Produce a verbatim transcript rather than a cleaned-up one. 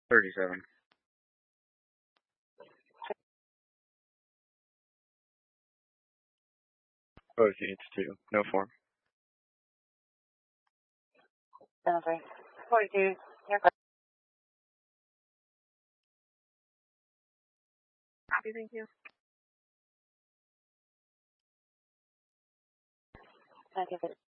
thirty-seven. Oh, see, it's two. No form. Okay. forty-two. Here. Copy, thank you. Thank you.